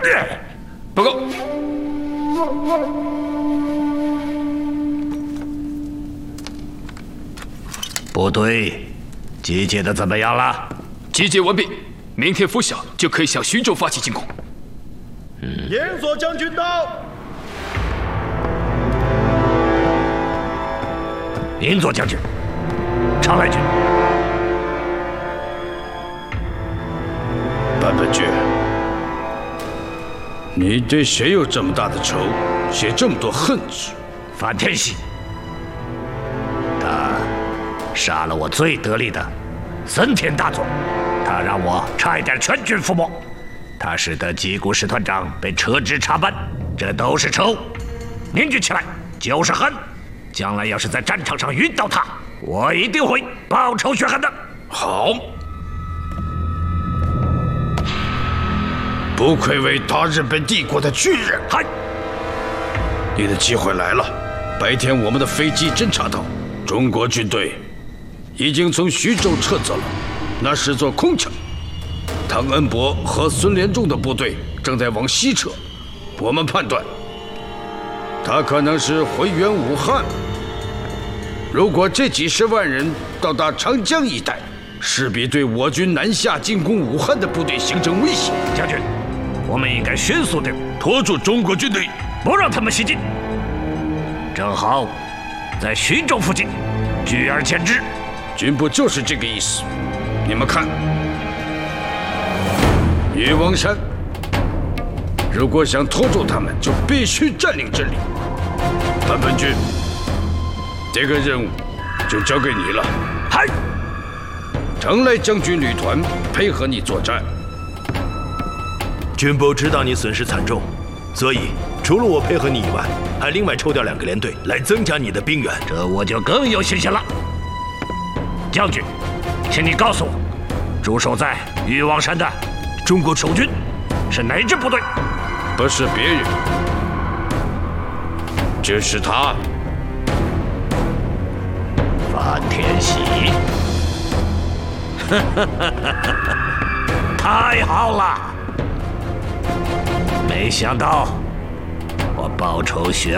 报告。 部队集结的怎么样了？ 集结完毕，明天拂晓就可以向徐州发起进攻。 连锁将军到。 银佐将军，常来军。 半本君，你对谁有这么大的仇，写这么多恨字？ 范天喜，他杀了我最得力的森田大佐，他让我差一点全军覆没，他使得矶谷师团长被撤职插班，这都是仇，凝聚起来就是恨。将来要是在战场上遇到他，我一定会报仇雪恨的。 好，不愧为大日本帝国的巨人。 嗨， 你的机会来了。白天我们的飞机侦察到，中国军队已经从徐州撤走了，那是座空城。汤恩伯和孙连仲的部队正在往西撤，我们判断他可能是回援武汉。如果这几十万人到达长江一带，势必对我军南下进攻武汉的部队形成威胁。 将军，我们应该迅速地拖住中国军队，不让他们西进。正好在徐州附近聚而歼之。 军部就是这个意思。你们看，玉王山，如果想拖住他们，就必须占领这里。范本君，这个任务就交给你了。 嗨， 常来将军旅团配合你作战。 军部知道你损失惨重，所以除了我配合你以外，还另外抽调2个连队来增加你的兵源。 这我就更有信心了。将军，请你告诉我，驻守在玉王山的中国守军是哪支部队？ 不是别人，就是他。 范天喜。太好了！没想到我报仇雪